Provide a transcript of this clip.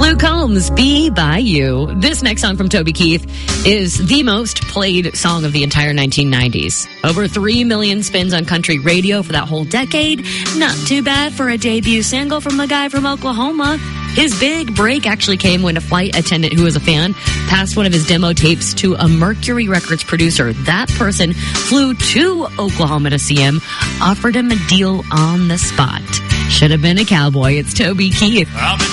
Luke Combs, Be By You. This next song from Toby Keith is the most played song of the entire 1990s. Over 3 million spins on country radio for that whole decade. Not too bad for a debut single from a guy from Oklahoma. His big break actually came when a flight attendant who was a fan passed one of his demo tapes to a Mercury Records producer. That person flew to Oklahoma to see him, offered him a deal on the spot. Should have been a cowboy. It's Toby Keith.